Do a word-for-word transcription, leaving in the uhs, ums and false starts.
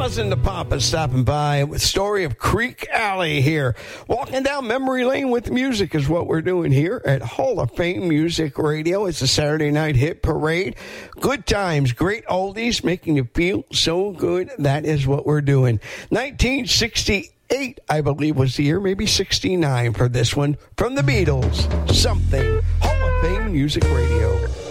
Cousin to Papa stopping by with Story of Creek Alley here. Walking down memory lane with music is what we're doing here at Hall of Fame Music Radio. It's a Saturday night hit parade. Good times, great oldies, making you feel so good. That is what we're doing. nineteen sixty-eight, I believe, was the year, maybe sixty-nine for this one. From the Beatles, Something. Hall of Fame Music Radio.